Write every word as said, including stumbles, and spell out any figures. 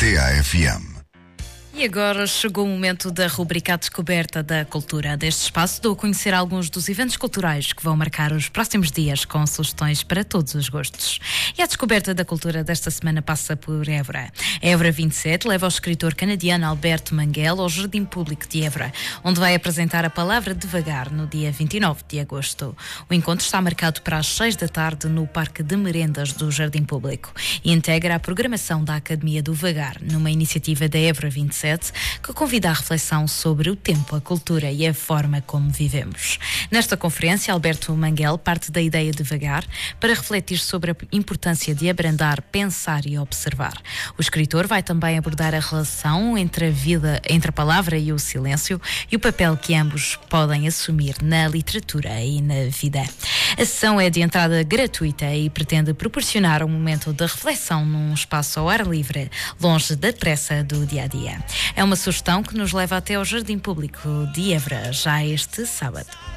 T A F M. E agora chegou o momento da rubrica à Descoberta da Cultura. Deste espaço dou a conhecer alguns dos eventos culturais que vão marcar os próximos dias, com sugestões para todos os gostos. E a Descoberta da Cultura desta semana passa por Évora. A Évora vinte e sete leva o escritor canadiano Alberto Manguel ao Jardim Público de Évora, onde vai apresentar a palavra devagar no dia vinte e nove de agosto. O encontro está marcado para as seis da tarde no Parque de Merendas do Jardim Público e integra a programação da Academia do Vagar, numa iniciativa da Évora vinte e sete, que convida à reflexão sobre o tempo, a cultura e a forma como vivemos. Nesta conferência, Alberto Manguel parte da ideia de vagar para refletir sobre a importância de abrandar, pensar e observar. O escritor vai também abordar a relação entre a vida, entre a palavra e o silêncio e o papel que ambos podem assumir na literatura e na vida. A sessão é de entrada gratuita e pretende proporcionar um momento de reflexão num espaço ao ar livre, longe da pressa do dia-a-dia. É uma sugestão que nos leva até ao Jardim Público de Évora, já este sábado.